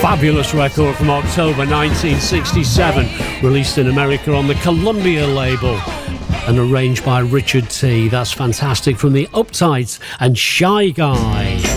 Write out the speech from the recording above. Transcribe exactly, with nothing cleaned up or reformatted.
Fabulous record from October nineteen sixty-seven, released in America on the Columbia label and arranged by Richard T. That's fantastic, from the Uptights and Shy Guy.